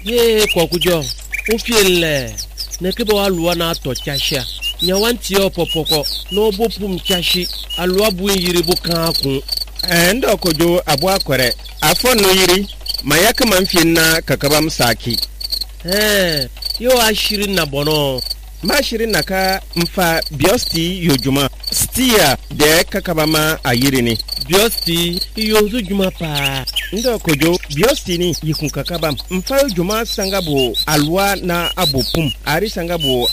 Ye kwa kujo. Ufiele. Nekibo alua na to chasha. Nyawanti opopoko. No bopum chashi. Alua bu yiribu kanku. Endo kojo abwa kwere. Afo no yiri. Mayaka manfiena kakabam saki. Yo ashiri na bono. Mashiri naka mfa biosti yojuma. Stia de kakabama ayirini. Biosti yozu juma pa. Ndo kojo biosti ni yikun kakabam. Mfa yojuma sangabo alwa na abopum. Ari sangabo